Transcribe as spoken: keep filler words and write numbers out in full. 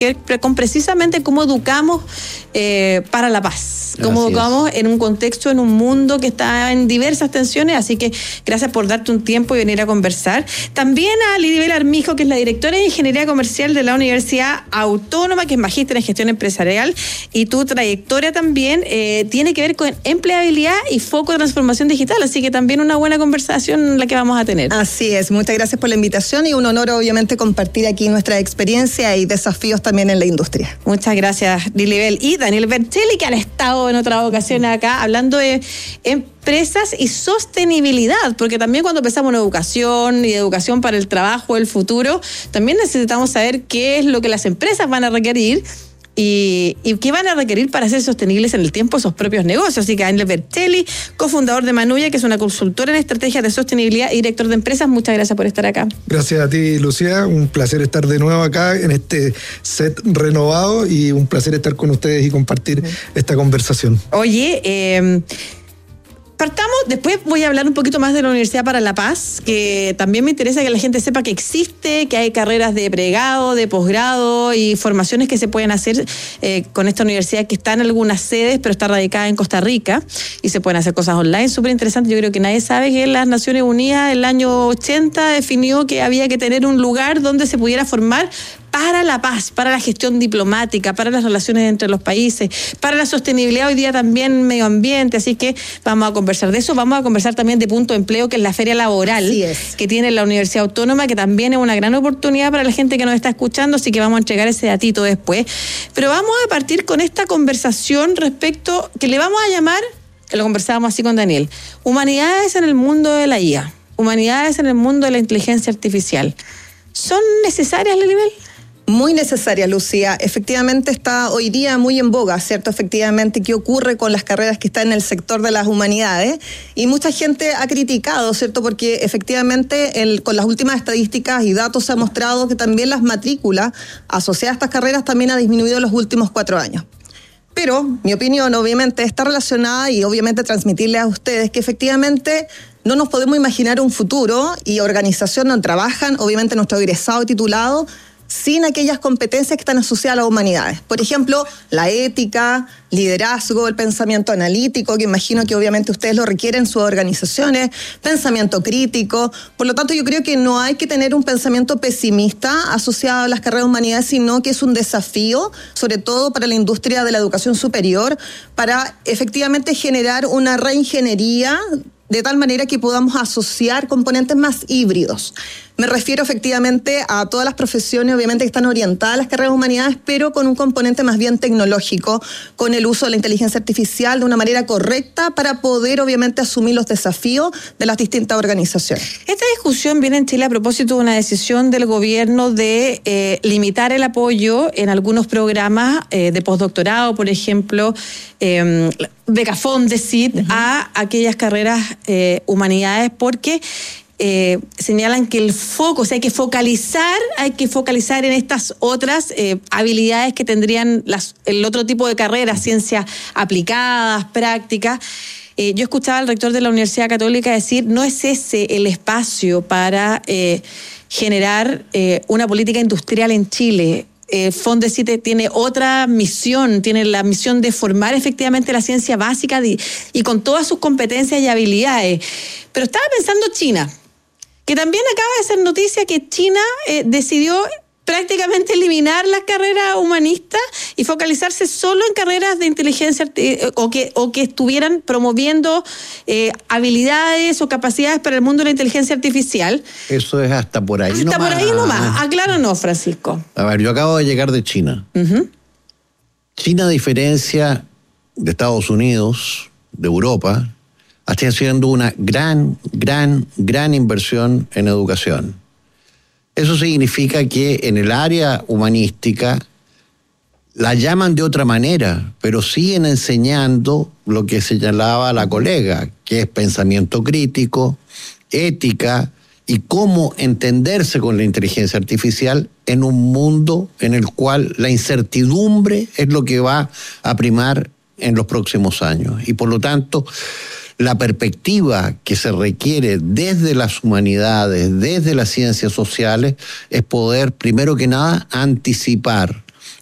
que ver con precisamente cómo educamos eh, para la paz, cómo así educamos es. En un contexto, en un mundo que está en diversas tensiones, así que gracias por darte un tiempo y venir a conversar. También a Lilibel Armijo, que es la directora de Ingeniería Comercial de la Universidad Autónoma, que es magíster en Gestión Empresarial, y tu trayectoria también eh, tiene que ver con empleabilidad y foco de transformación digital, así que también una buena conversación la que vamos a tener. Así es, muchas gracias por la invitación y un honor obviamente compartir aquí nuestra experiencia y desafíos también también en la industria. Muchas gracias, Lilibel. Y Daniel Bertelli, que han estado en otras ocasiones acá hablando de empresas y sostenibilidad, porque también cuando pensamos en educación y educación para el trabajo del futuro, también necesitamos saber qué es lo que las empresas van a requerir Y, y qué van a requerir para ser sostenibles en el tiempo esos propios negocios. Así que Daniel Bertelli, cofundador de Manuya, que es una consultora en estrategias de sostenibilidad y director de empresas, muchas gracias por estar acá. Gracias a ti, Lucía, un placer estar de nuevo acá en este set renovado y un placer estar con ustedes y compartir esta conversación. Oye, eh... partamos, después voy a hablar un poquito más de la Universidad para la Paz, que también me interesa que la gente sepa que existe, que hay carreras de pregrado, de posgrado y formaciones que se pueden hacer eh, con esta universidad que está en algunas sedes, pero está radicada en Costa Rica y se pueden hacer cosas online, súper interesante. Yo creo que nadie sabe que las Naciones Unidas en el año ochenta definió que había que tener un lugar donde se pudiera formar para la paz, para la gestión diplomática, para las relaciones entre los países, para la sostenibilidad hoy día también medio ambiente, así que vamos a conversar de eso, vamos a conversar también de Punto de Empleo, que es la feria laboral que tiene la Universidad Autónoma, que también es una gran oportunidad para la gente que nos está escuchando, así que vamos a entregar ese datito después. Pero vamos a partir con esta conversación respecto, que le vamos a llamar, que lo conversábamos así con Daniel, humanidades en el mundo de la I A, humanidades en el mundo de la inteligencia artificial. ¿Son necesarias, Lilibel? Muy necesaria, Lucía. Efectivamente está hoy día muy en boga, ¿cierto? Efectivamente, ¿qué ocurre con las carreras que están en el sector de las humanidades? Y mucha gente ha criticado, ¿cierto? Porque efectivamente el, con las últimas estadísticas y datos se ha mostrado que también las matrículas asociadas a estas carreras también ha disminuido en los últimos cuatro años. Pero mi opinión obviamente está relacionada y obviamente transmitirle a ustedes que efectivamente no nos podemos imaginar un futuro y organizaciones donde trabajan, obviamente nuestro egresado titulado, sin aquellas competencias que están asociadas a las humanidades. Por ejemplo, la ética, liderazgo, el pensamiento analítico, que imagino que obviamente ustedes lo requieren en sus organizaciones, pensamiento crítico. Por lo tanto, yo creo que no hay que tener un pensamiento pesimista asociado a las carreras de humanidades, sino que es un desafío, sobre todo para la industria de la educación superior, para efectivamente generar una reingeniería de tal manera que podamos asociar componentes más híbridos. Me refiero efectivamente a todas las profesiones, obviamente, que están orientadas a las carreras de humanidades, pero con un componente más bien tecnológico, con el uso de la inteligencia artificial de una manera correcta para poder, obviamente, asumir los desafíos de las distintas organizaciones. Esta discusión viene en Chile a propósito de una decisión del gobierno de eh, limitar el apoyo en algunos programas eh, de postdoctorado, por ejemplo, eh, beca Fondesit, uh-huh. a aquellas carreras eh, humanidades, porque Eh, señalan que el foco, o sea, hay que focalizar, hay que focalizar en estas otras eh, habilidades que tendrían las, el otro tipo de carreras, ciencias aplicadas, prácticas. Eh, yo escuchaba al rector de la Universidad Católica decir, no es ese el espacio para eh, generar eh, una política industrial en Chile. Eh, Fondesit tiene otra misión, tiene la misión de formar efectivamente la ciencia básica de, y con todas sus competencias y habilidades. Pero estaba pensando China, que también acaba de ser noticia que China eh, decidió prácticamente eliminar las carreras humanistas y focalizarse solo en carreras de inteligencia eh, o, que, o que estuvieran promoviendo eh, habilidades o capacidades para el mundo de la inteligencia artificial. Eso es hasta por ahí hasta nomás. Hasta por ahí nomás. Acláranos, Francisco. A ver, yo acabo de llegar de China. Uh-huh. China, a diferencia de Estados Unidos, de Europa, está haciendo una gran, gran, gran inversión en educación. Eso significa que en el área humanística la llaman de otra manera, pero siguen enseñando lo que señalaba la colega, que es pensamiento crítico, ética y cómo entenderse con la inteligencia artificial en un mundo en el cual la incertidumbre es lo que va a primar en los próximos años. Y por lo tanto, la perspectiva que se requiere desde las humanidades, desde las ciencias sociales, es poder, primero que nada, anticipar